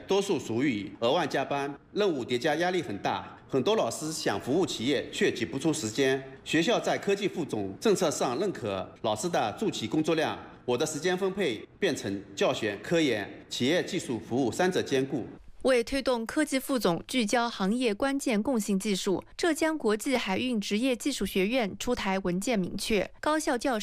多数属于额外加班，任务叠加，压力很大。很多老师想服务企业，却挤不出时间。学校在科技副总政策上认可老师的助企工作量，我的时间分配变成教学、科研、企业技术服务三者兼顾。 为推动科技副总聚焦行业关键共性技术，浙江国际海运职业技术学院出台文件明确，高校教师